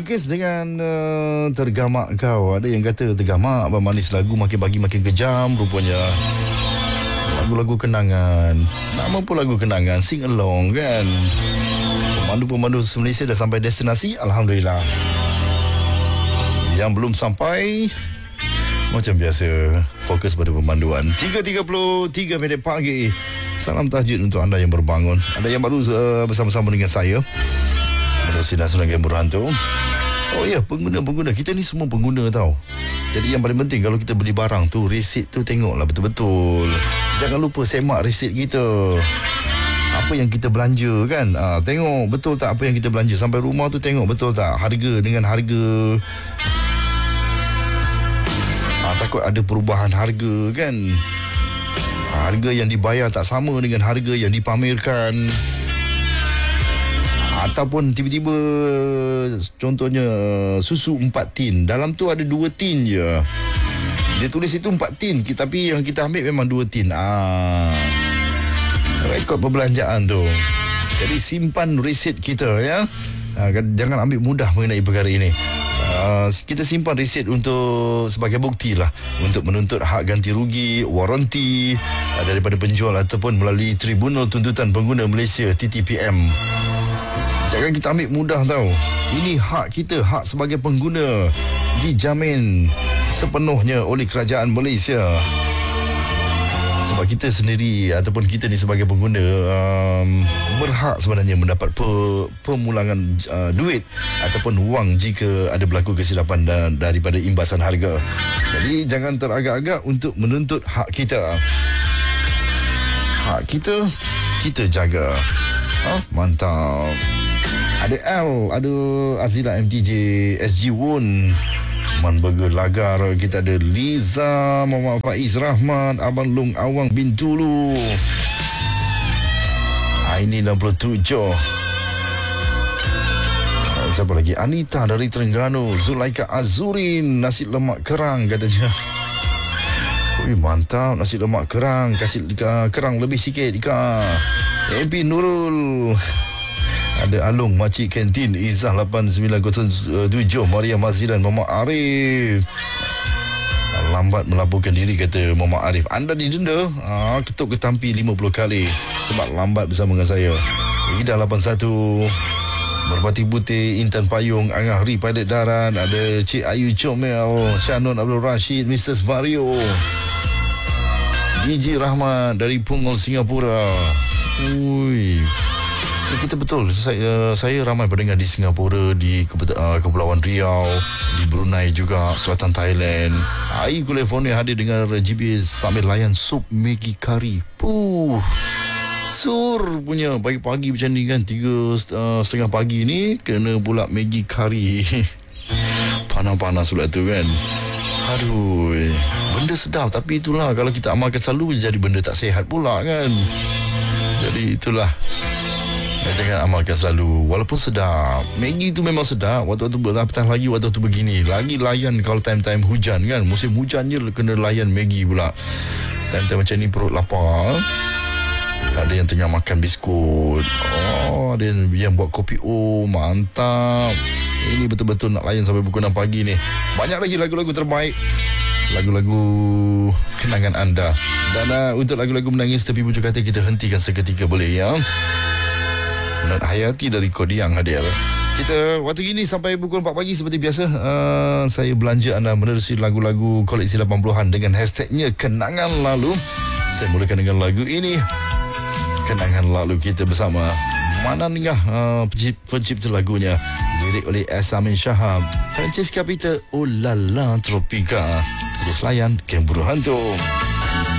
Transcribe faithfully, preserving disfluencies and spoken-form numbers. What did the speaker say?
Bilkis dengan uh, Tergamak Kau. Ada yang kata tergamak, abang manis lagu makin pagi makin kejam. Rupanya lagu-lagu kenangan. Nama pun lagu kenangan, sing along kan. Pemandu-pemandu Malaysia dah sampai destinasi, alhamdulillah. Yang belum sampai, macam biasa, fokus pada pemanduan. tiga tiga puluh tiga minit pagi. Salam tahajud untuk anda yang berbangun. Ada yang baru uh, bersama-sama dengan saya menerusi Nasional Game Berhantu. Oh ya, pengguna-pengguna, kita ni semua pengguna tau. Jadi yang paling penting, kalau kita beli barang tu, resit tu tengoklah betul-betul. Jangan lupa semak resit kita, apa yang kita belanja kan. ha, Tengok betul tak apa yang kita belanja. Sampai rumah tu tengok betul tak harga dengan harga. ha, Takut ada perubahan harga kan. ha, Harga yang dibayar tak sama dengan harga yang dipamerkan. Ataupun tiba-tiba, contohnya susu empat tin, dalam tu ada dua tin je. Dia tulis itu empat tin, tapi yang kita ambil memang dua tin. Ah, rekod perbelanjaan tu. Jadi simpan resit kita ya. Ah, jangan ambil mudah mengenai perkara ini. Uh, kita simpan resit untuk sebagai bukti lah, untuk menuntut hak ganti rugi, waranti uh, daripada penjual ataupun melalui Tribunal Tuntutan Pengguna Malaysia T T P M. Jangan kita ambil mudah tau. Ini hak kita, hak sebagai pengguna, dijamin sepenuhnya oleh kerajaan Malaysia. Sebab kita sendiri ataupun kita ni sebagai pengguna um, berhak sebenarnya mendapat pe, pemulangan uh, duit ataupun wang jika ada berlaku kesilapan dan, daripada imbasan harga. Jadi jangan teragak-agak untuk menuntut hak kita. Hak kita, kita jaga. Ha? Mantap. Ada L, ada Azila M T J, S G Won, Man Burger Lagar. Kita ada Liza, Muhammad Faiz Rahman, Abang Long Awang bin Tulu, Aini enam puluh tujuh. Siapa lagi? Anita dari Terengganu, Zulaika Azurin, nasi lemak kerang katanya. Ui, mantap, nasi lemak kerang. Kasih uh, kerang lebih sikit Ika. Ebi Nurul. Ada Alung, Makcik Kantin, Izzah lapan sembilan kosong tujuh, Maria Maziran, Muhammad Arif. Lambat melaporkan diri, kata Muhammad Arif. Anda didenda, ah, ketuk ketampi lima puluh kali sebab lambat bersama dengan saya. Ida lapan satu, Merpati Putih, Intan Payung, Angah Ri Pilot Daran. Ada Cik Ayu Comel, Shannon Abdul Rashid, Mister Vario, D J Rahmat dari Punggol, Singapura. Ui, kita betul, saya, saya ramai pendengar di Singapura, di Kepulauan Riau, di Brunei juga, Selatan Thailand. Air California hadir dengan G B sambil layan sup Maggi Curry. Puh, sur punya pagi-pagi macam ni kan, tiga uh, setengah pagi ni kena pula Maggi Curry. Panas-panas pula tu kan. Aduh, benda sedap, tapi itulah, kalau kita amalkan selalu jadi benda tak sihat pula kan. Jadi itulah, jangan amalkan selalu. Walaupun sedap, Maggi tu memang sedap waktu-waktu berapatah lagi, waktu-waktu begini. Lagi layan kalau time-time hujan kan. Musim hujan je kena layan Maggi pula. Time-time macam ni perut lapar, ada yang tengah makan biskut, oh, ada yang buat kopi. Oh, mantap. Ini betul-betul nak layan sampai pukul enam pagi ni. Banyak lagi lagu-lagu terbaik, lagu-lagu kenangan anda. Dan uh, untuk lagu-lagu menangis tepi bujur kata, kita hentikan seketika boleh ya. Nat Hayati dari Kodiang hadir. Kita waktu ini sampai pukul empat pagi seperti biasa. uh, Saya belanja anda menerusi lagu-lagu koleksi lapan puluhan dengan hashtagnya Kenangan Lalu. Saya mulakan dengan lagu ini, Kenangan Lalu kita bersama. Mana ni uh, pencipta lagunya, lirik oleh S. Amin Shahab, Francis Capita, Oh La La Tropika. Terus layan Game Berhantu.